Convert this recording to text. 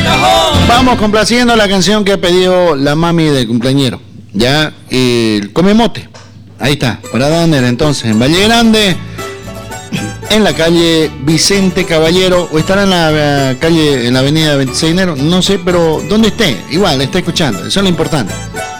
Vamos complaciendo la canción que ha pedido la mami del cumpleañero. Ya, el Come Mote. Ahí está, para Daner entonces, en Valle Grande, en la calle Vicente Caballero, o estará en la calle, en la avenida 26 de enero, no sé, pero donde esté, igual, está escuchando, eso es lo importante.